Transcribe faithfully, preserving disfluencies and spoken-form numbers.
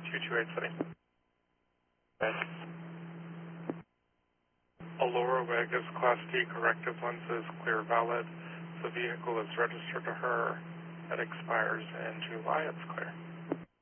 two two eight setting. Okay. Allura Vegas Class D corrective lenses, clear valid. The vehicle is registered to her. It expires in July. It's clear.